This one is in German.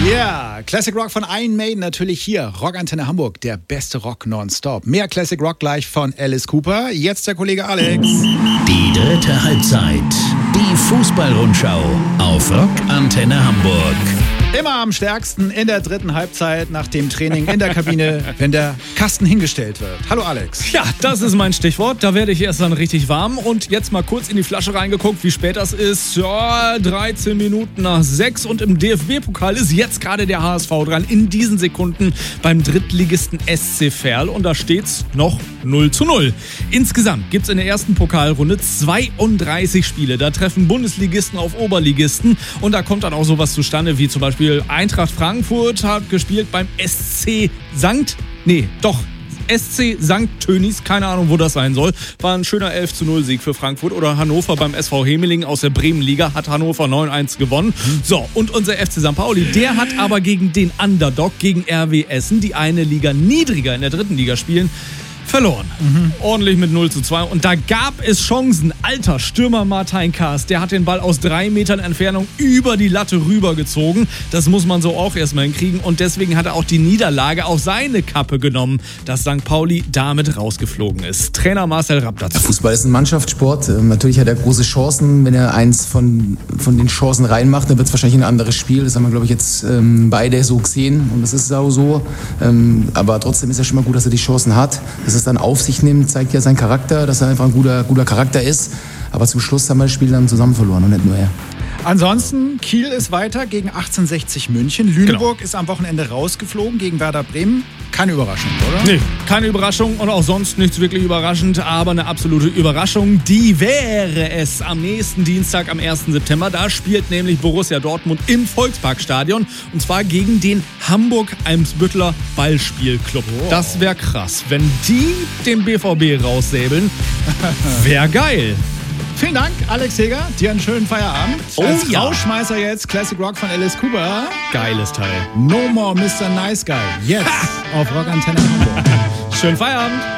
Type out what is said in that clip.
Yeah, Classic Rock von Iron Maiden natürlich hier. Rockantenne Hamburg, der beste Rock nonstop. Mehr Classic Rock gleich von Alice Cooper. Jetzt der Kollege Alex. Die dritte Halbzeit. Die Fußballrundschau auf Rockantenne Hamburg. Immer am stärksten in der dritten Halbzeit nach dem Training in der Kabine, wenn der Kasten hingestellt wird. Hallo Alex. Ja, das ist mein Stichwort. Da werde ich erst dann richtig warm. Und jetzt mal kurz in die Flasche reingeguckt, wie spät das ist. Ja, 13 Minuten nach 6. Und im DFB-Pokal ist jetzt gerade der HSV dran. In diesen Sekunden beim Drittligisten SC Verl. Und da steht's noch 0:0. Insgesamt gibt's in der ersten Pokalrunde 32 Spiele. Da treffen Bundesligisten auf Oberligisten. Und da kommt dann auch sowas zustande, wie zum Beispiel Eintracht Frankfurt hat gespielt beim SC St. Tönis, keine Ahnung, wo das sein soll. War ein schöner 11:0 Sieg für Frankfurt. Oder Hannover beim SV Hemeling aus der Bremenliga hat Hannover 9:1 gewonnen. So, und unser FC St. Pauli, der hat aber gegen den Underdog, gegen RW Essen, die eine Liga niedriger in der dritten Liga spielen, verloren. Ordentlich mit 0:2. Und da gab es Chancen. Alter Stürmer Martin Kaas, der hat den Ball aus 3 Metern Entfernung über die Latte rübergezogen. Das muss man so auch erstmal hinkriegen. Und deswegen hat er auch die Niederlage auf seine Kappe genommen, dass St. Pauli damit rausgeflogen ist. Trainer Marcel Rapp dazu. Fußball ist ein Mannschaftssport. Natürlich hat er große Chancen. Wenn er eins von den Chancen reinmacht, dann wird es wahrscheinlich ein anderes Spiel. Das haben wir, glaube ich, jetzt beide so gesehen. Und das ist auch so. Aber trotzdem ist ja schon mal gut, dass er die Chancen hat. Dass er es dann auf sich nimmt, zeigt ja seinen Charakter, dass er einfach ein guter Charakter ist. Aber zum Schluss haben wir das Spiel dann zusammen verloren und nicht nur er. Ansonsten, Kiel ist weiter gegen 1860 München. Lüneburg ist am Wochenende rausgeflogen gegen Werder Bremen. Keine Überraschung, oder? Nee, keine Überraschung und auch sonst nichts wirklich überraschend, aber eine absolute Überraschung, die wäre es am nächsten Dienstag, am 1. September. Da spielt nämlich Borussia Dortmund im Volksparkstadion und zwar gegen den Hamburg-Eimsbütteler Ballspielclub. Oh. Das wäre krass, wenn die den BVB raussäbeln. Wäre geil. Vielen Dank, Alex Heger. Dir einen schönen Feierabend. Als Rauschmeißer jetzt Classic Rock von Alice Cooper. Geiles Teil. No More Mr. Nice Guy. Jetzt auf Rockantenne Hamburg. Schönen Feierabend.